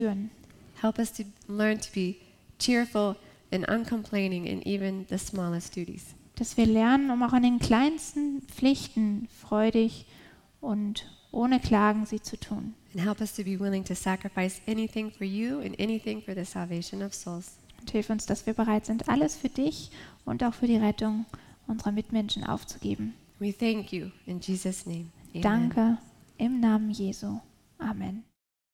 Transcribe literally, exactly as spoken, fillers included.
führen. Help us to learn to be cheerful and uncomplaining in even the smallest duties. Dass wir lernen, um auch an den kleinsten Pflichten freudig und ohne Klagen sie zu tun. And help us to be willing to sacrifice anything for you and anything for the salvation of souls. Und hilf uns, dass wir bereit sind, alles für dich und auch für die Rettung unserer Mitmenschen aufzugeben. We thank you in Jesus' name. Amen. Danke im Namen Jesu. Amen.